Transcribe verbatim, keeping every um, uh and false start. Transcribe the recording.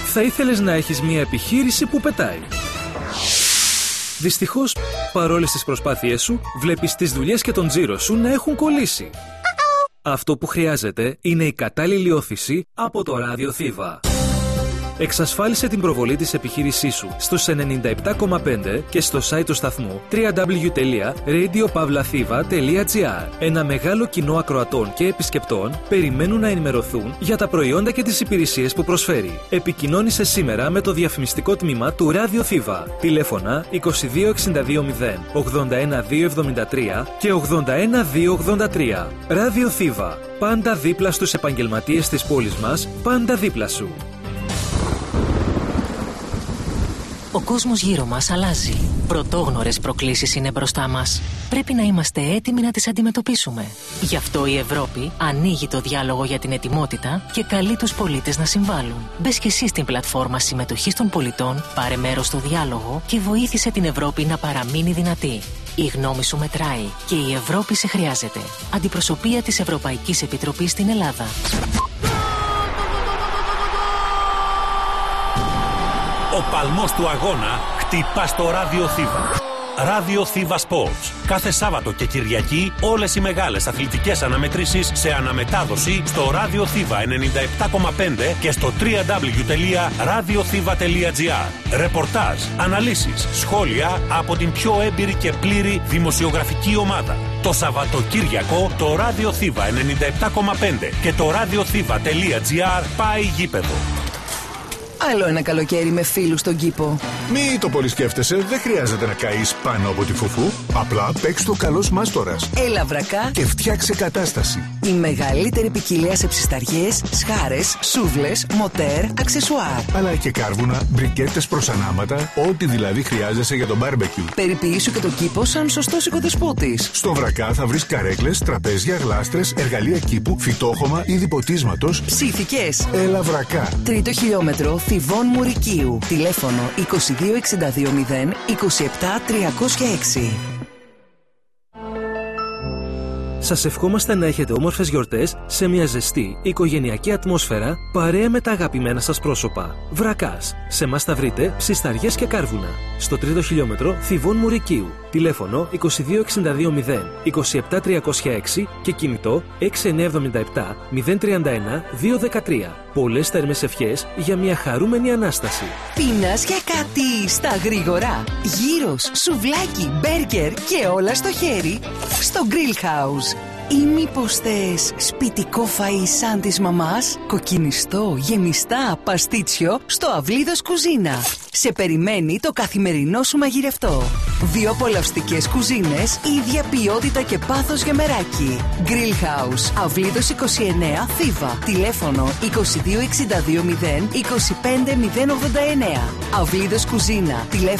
Θα ήθελες να έχεις μια επιχείρηση που πετάει. Δυστυχώς, παρόλες τις προσπάθειές σου, βλέπεις τις δουλειές και τον τζίρο σου να έχουν κολλήσει. Αυτό που χρειάζεται είναι η κατάλληλη όθηση από το ράδιο Θήβα. Εξασφάλισε την προβολή της επιχείρησής σου στους ενενήντα επτά κόμμα πέντε και στο site του σταθμού double-u double-u double-u τελεία radio pavlathiva τελεία gr. Ένα μεγάλο κοινό ακροατών και επισκεπτών περιμένουν να ενημερωθούν για τα προϊόντα και τις υπηρεσίες που προσφέρει. Επικοινώνησε σήμερα με το διαφημιστικό τμήμα του Ράδιο Θήβα. Τηλέφωνα είκοσι δύο εξήντα δύο μηδέν ογδόντα ένα δύο εβδομήντα τρία και ογδόντα ένα δύο ογδόντα τρία. Ράδιο Θήβα. Πάντα δίπλα στους επαγγελματίες της πόλης μας, πάντα δίπλα σου. Ο κόσμος γύρω μας αλλάζει. Πρωτόγνωρες προκλήσεις είναι μπροστά μας. Πρέπει να είμαστε έτοιμοι να τις αντιμετωπίσουμε. Γι' αυτό η Ευρώπη ανοίγει το διάλογο για την ετοιμότητα και καλεί τους πολίτες να συμβάλλουν. Μπες και εσύ στην πλατφόρμα συμμετοχής των πολιτών, πάρε μέρος στο διάλογο και βοήθησε την Ευρώπη να παραμείνει δυνατή. Η γνώμη σου μετράει και η Ευρώπη σε χρειάζεται. Αντιπροσωπεία της Ευρωπαϊκής Επιτροπής στην Ελλάδα. Ο παλμός του αγώνα χτυπά στο Ράδιο Θήβα. Ράδιο Θήβα Sports. Κάθε Σάββατο και Κυριακή όλες οι μεγάλες αθλητικές αναμετρήσεις σε αναμετάδοση στο Ράδιο Θήβα ενενήντα επτά κόμμα πέντε και στο double-u double-u double-u τελεία radiothiva τελεία gr. Ρεπορτάζ, αναλύσεις, σχόλια από την πιο έμπειρη και πλήρη δημοσιογραφική ομάδα. Το Σαββατοκύριακο το Ράδιο Θήβα ενενήντα επτά κόμμα πέντε και το radiothiva τελεία gr πάει γήπεδο. Άλλο ένα καλοκαίρι με φίλους στον κήπο. Μη το πολύ σκέφτεσαι, δεν χρειάζεται να καείς πάνω από τη φουφού. Απλά παίξ' το καλός μάστορας. Έλα βρακά και φτιάξε κατάσταση. Η μεγαλύτερη ποικιλία σε ψισταριές, σχάρες, σούβλες, μοτέρ, αξεσουάρ. Αλλά και κάρβουνα, μπρικέτες προς ανάματα, ό,τι δηλαδή χρειάζεσαι για τον μπάρμπεκιου. Περιποιήσου και το κήπο σαν σωστός οικοδεσπότης. Στο βρακά θα βρεις καρέκλες, τραπέζια, γλάστρες, εργαλεία κήπου, φυτόχωμα, είδη ποτίσματος. Ψήθηκες. Έλα βρακά. Τρίτο χιλιόμετρο Θηβών Μουρικίου. Τηλέφωνο είκοσι δύο εξήντα δύο μηδέν είκοσι επτά τριακόσια έξι. Σας ευχόμαστε να έχετε όμορφες γιορτές σε μια ζεστή οικογενειακή ατμόσφαιρα παρέα με τα αγαπημένα σας πρόσωπα. Βρακάς. Σε μας θα βρείτε ψισταριές και κάρβουνα. Στο τρίτο χιλιόμετρο Θηβών Μουρικίου. Τηλέφωνο είκοσι δύο εξήντα δύο μηδέν είκοσι επτά τριακόσια έξι και κινητό έξι εννιά εβδομήντα επτά μηδέν τριάντα ένα δύο δεκατρία. Πολλές θερμές ευχές για μια χαρούμενη Ανάσταση. Πίνας για κάτι στα γρήγορα. Γύρος, σουβλάκι, μπέργκερ και όλα στο χέρι. Στο Grill House. Ή μήπως θες σπιτικό φαΐ σαν της μαμάς? Κοκκινιστό, γεμιστά, παστίτσιο στο Αυλίδος Κουζίνα. Σε περιμένει το καθημερινό σου μαγειρευτό. Δύο απολαυστικές κουζίνες, ίδια ποιότητα και πάθος για μεράκι. Grill House, Αυλίδος είκοσι εννέα, Θήβα. Τηλέφωνο είκοσι δύο εξήντα δύο μηδέν είκοσι πέντε μηδέν ογδόντα εννέα. Αυλίδος Κουζίνα. Τηλέφωνο